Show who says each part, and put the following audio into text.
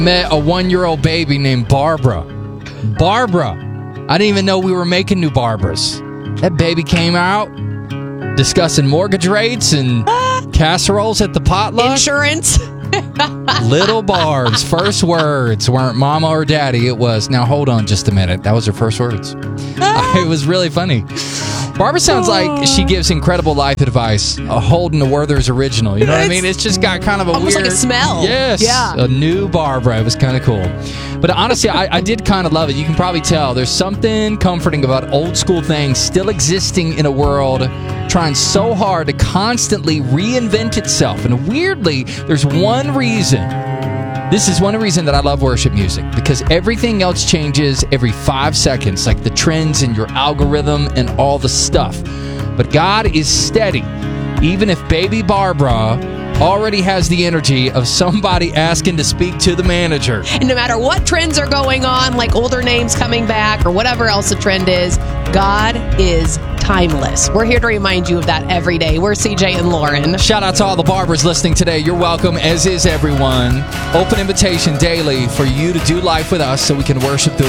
Speaker 1: Met a 1-year-old baby named Barbara. Barbara. I didn't even know we were making new Barbaras. That baby came out discussing mortgage rates and casseroles at the potluck.
Speaker 2: Insurance.
Speaker 1: Little Barb's first words weren't mama or daddy. It was, now hold on just a minute. That was her first words. It was really funny. Barbara sounds like she gives incredible life advice. A Holden the Werther's original. You know what I mean? It's just got kind of a
Speaker 2: almost
Speaker 1: weird...
Speaker 2: like a smell.
Speaker 1: Yes.
Speaker 2: Yeah.
Speaker 1: A new Barbara. It was kind of cool. But honestly, I did kind of love it. You can probably tell there's something comforting about old school things still existing in a world trying so hard to constantly reinvent itself. And weirdly, there's one reason. This is one reason that I love worship music, because everything else changes every 5 seconds, like the trends in your algorithm and all the stuff. But God is steady, even if baby Barbara already has the energy of somebody asking to speak to the manager.
Speaker 2: And no matter what trends are going on, like older names coming back or whatever else the trend is, God is timeless. We're here to remind you of that every day. We're CJ and Lauren.
Speaker 1: Shout out to all the barbers listening today. You're welcome, as is everyone. Open invitation daily for you to do life with us so we can worship through